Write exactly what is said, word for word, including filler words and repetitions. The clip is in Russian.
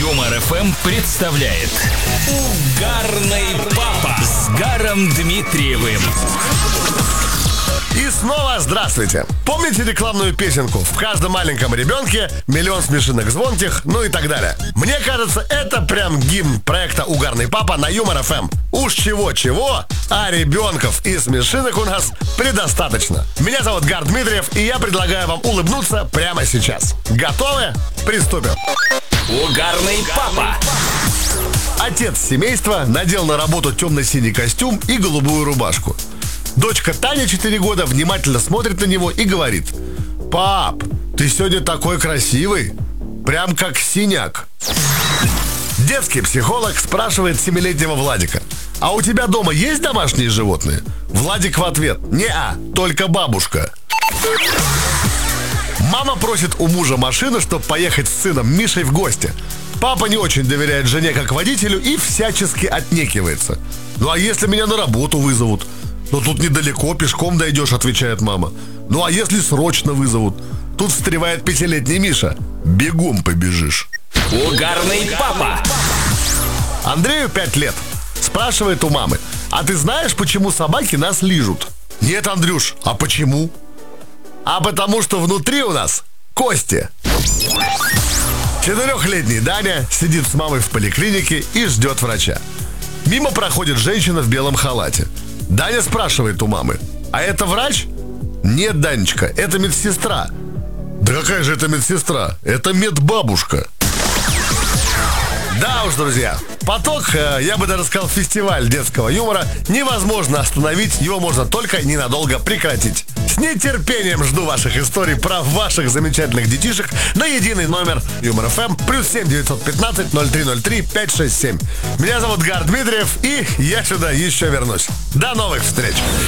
Юмор эф эм представляет Угарный папа с Гаром Дмитриевым. И снова здравствуйте. Помните рекламную песенку «В каждом маленьком ребенке миллион смешинок звонких», ну и так далее? Мне кажется, это прям гимн проекта «Угарный папа» на Юмор эф эм. Уж чего-чего, а ребенков и смешинок у нас предостаточно. Меня зовут Гар Дмитриев, и я предлагаю вам улыбнуться прямо сейчас. Готовы? Приступим. Угарный папа. Отец семейства надел на работу темно-синий костюм и голубую рубашку. Дочка Таня, четыре года, внимательно смотрит на него и говорит: «Пап, ты сегодня такой красивый, прям как синяк». Детский психолог спрашивает семилетнего Владика: «А у тебя дома есть домашние животные?» Владик в ответ: «Не-а, только бабушка». Мама просит у мужа машину, чтобы поехать с сыном Мишей в гости. Папа не очень доверяет жене как водителю и всячески отнекивается. «Ну а если меня на работу вызовут?» «Ну тут недалеко, пешком дойдешь», — отвечает мама. «Ну а если срочно вызовут?» Тут встревает пятилетний Миша: «Бегом побежишь». Угарный папа. Андрею пять лет. Спрашивает у мамы: «А ты знаешь, почему собаки нас лижут?» «Нет, Андрюш, а почему?» «А потому что внутри у нас кости». Четырехлетний Даня сидит с мамой в поликлинике и ждет врача. Мимо проходит женщина в белом халате. Даня спрашивает у мамы: «А это врач?» «Нет, Данечка, это медсестра». «Да какая же это медсестра? Это медбабушка». Да уж, друзья, поток, я бы даже сказал, фестиваль детского юмора невозможно остановить, его можно только ненадолго прекратить. С нетерпением жду ваших историй про ваших замечательных детишек на единый номер Юмор эф эм плюс семь девятьсот пятнадцать ноль три ноль три пять шесть семь. Меня зовут Гар Дмитриев, и я сюда еще вернусь. До новых встреч!